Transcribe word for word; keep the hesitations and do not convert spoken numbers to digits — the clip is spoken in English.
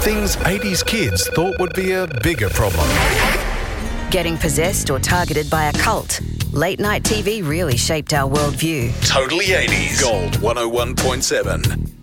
Things eighties kids thought would be a bigger problem. Getting possessed or targeted by a cult. Late night T V really shaped our worldview. Totally eighties. Gold one oh one point seven.